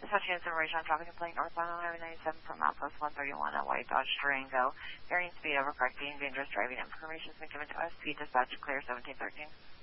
dispatching information on traffic complaint northbound on Highway 97 from Outpost 131 at White Dodge Durango. Varying speed over correcting dangerous driving. Information has been given to us. Speed dispatch clear 1713.